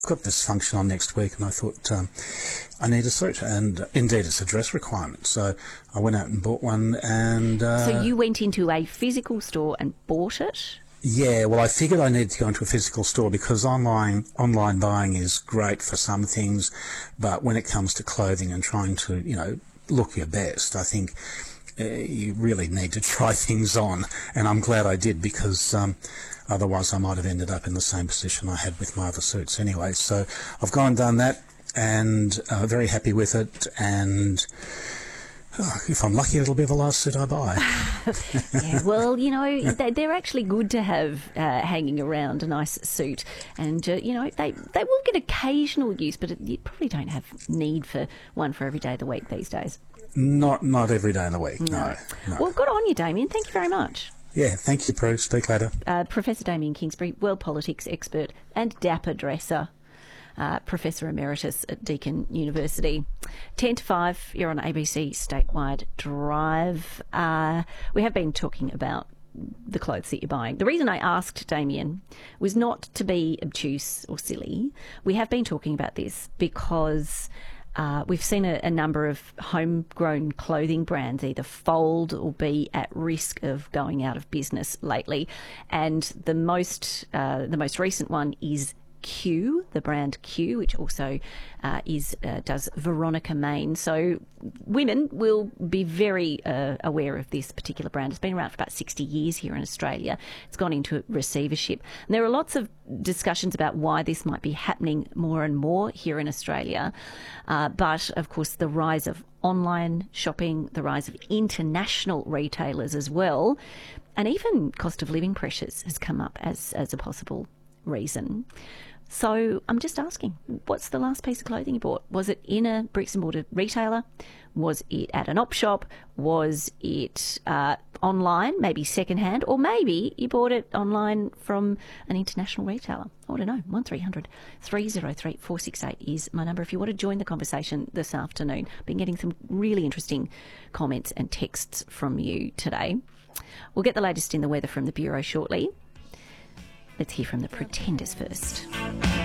I've got this function on next week, and I thought I need a suit, and indeed it's a dress requirement. So I went out and bought one, and So you went into a physical store and bought it? yeah, well, I figured I needed to go into a physical store because online buying is great for some things, but when it comes to clothing and trying to, look your best, I think you really need to try things on, and I'm glad I did because otherwise I might have ended up in the same position I had with my other suits anyway. So I've gone and done that, and very happy with it, and if I'm lucky, it'll be the last suit I buy. Yeah, well, they're actually good to have hanging around, a nice suit. And, they will get occasional use, but you probably don't have need for one for every day of the week these days. Not every day in the week, no. Well, good on you, Damien. Thank you very much. Yeah, thank you, Prue. Speak later. Professor Damien Kingsbury, world politics expert and dapper dresser. Professor Emeritus at Deakin University. 10 to 5, you're on ABC Statewide Drive. We have been talking about the clothes that you're buying. The reason I asked Damien was not to be obtuse or silly. We have been talking about this because we've seen a number of homegrown clothing brands either fold or be at risk of going out of business lately. And the most recent one is Q, the brand Q, which also does Veronica Main. So women will be very aware of this particular brand. It's been around for about 60 years here in Australia. It's gone into receivership. And there are lots of discussions about why this might be happening more and more here in Australia. But, of course, the rise of online shopping, the rise of international retailers as well, and even cost of living pressures has come up as a possible reason. So I'm just asking, what's the last piece of clothing you bought? Was it in a bricks and mortar retailer? Was it at an op shop? Was it online, maybe secondhand? Or maybe you bought it online from an international retailer? I want to know. 1300 303 468 is my number if you want to join the conversation this afternoon. Been getting some really interesting comments and texts from you today. We'll get the latest in the weather from the Bureau shortly. Let's hear from the Pretenders first.